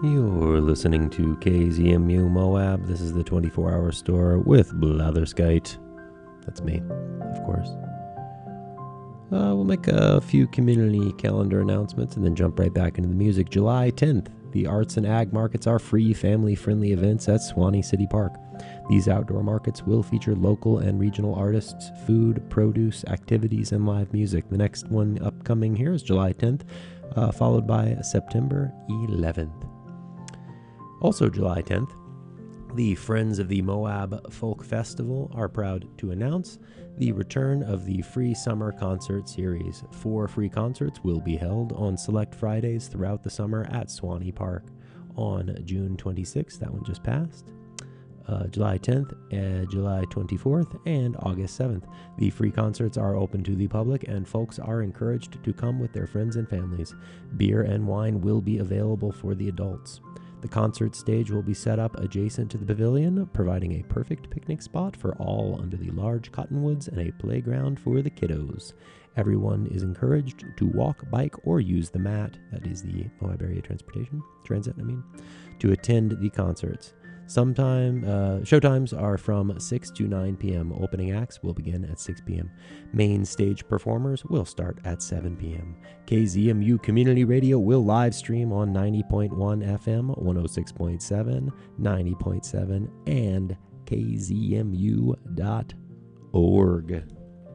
You're listening to KZMU Moab. This is the 24-hour store with Blatherskite. That's me, of course. We'll make a few community calendar announcements and then jump right back into the music. July 10th, the Arts and Ag Markets are free, family-friendly events at Suwannee City Park. These outdoor markets will feature local and regional artists, food, produce, activities, and live music. The next one upcoming here is July 10th, followed by September 11th. Also July 10th, the Friends of the Moab Folk Festival are proud to announce the return of the free summer concert series. 4 free concerts will be held on select Fridays throughout the summer at Suwannee Park on June 26th, that one just passed, July 10th, July 24th, and August 7th. The free concerts are open to the public, and folks are encouraged to come with their friends and families. Beer and wine will be available for the adults. The concert stage will be set up adjacent to the pavilion, providing a perfect picnic spot for all under the large cottonwoods and a playground for the kiddos. Everyone is encouraged to walk, bike, or use the MAT, that is the Moab Area Transit, to attend the concerts. Showtimes are from 6 to 9 p.m. Opening acts will begin at 6 p.m. Main stage performers will start at 7 p.m. KZMU Community Radio will live stream on 90.1 FM, 106.7, 90.7, and kzmu.org.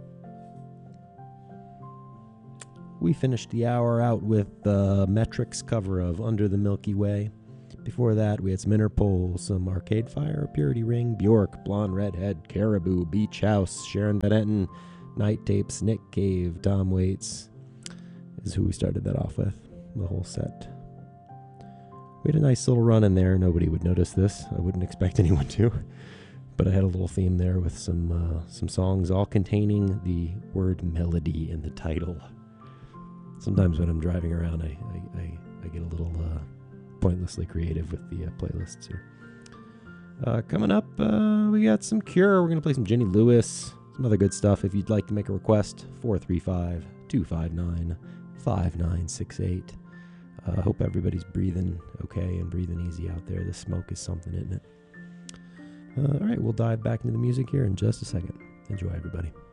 We finished the hour out with the Metrics cover of Under the Milky Way. Before that, we had some Interpol, some Arcade Fire, Purity Ring, Bjork, Blonde Redhead, Caribou, Beach House, Sharon Van Etten, Night Tapes, Nick Cave, Tom Waits is who we started that off with, the whole set. We had a nice little run in there. Nobody would notice this. I wouldn't expect anyone to. But I had a little theme there with some songs all containing the word melody in the title. Sometimes when I'm driving around, I get a little pointlessly creative with the playlists here. Coming up, we got some Cure. We're going to play some Jenny Lewis, some other good stuff. If you'd like to make a request, 435-259-5968. I hope everybody's breathing okay and breathing easy out there. The smoke is something, isn't it? All right, we'll dive back into the music here in just a second. Enjoy, everybody.